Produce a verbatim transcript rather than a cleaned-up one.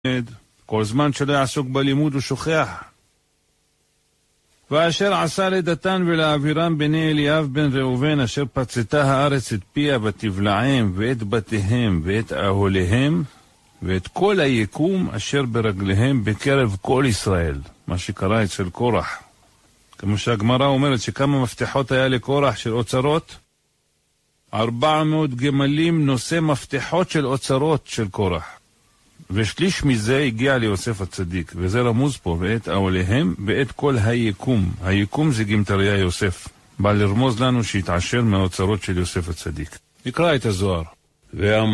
כל זמן שלא יעסוק בלימוד הוא שוכח. ואשר עשה לדתן ולאבירם בני אליאב בן ראובן, אשר פצתה הארץ את פיה ותבלעם ואת בתיהם ואת אהליהם ואת כל היקום אשר ברגליהם בקרב כל ישראל. מה שקרה אצל קורח. כמו שהגמרא אומרת שכמה מפתחות היה לקורח של אוצרות, ארבע מאות גמלים נושא מפתחות של אוצרות של קורח. ושליש מזה הגיע ליוסף הצדיק, וזה רמוז פה, ואת אהליהם ואת כל היקום. היקום זה גמטריה יוסף, בא לרמוז לנו שהתעשר מהאוצרות של יוסף הצדיק. נקרא את הזוהר.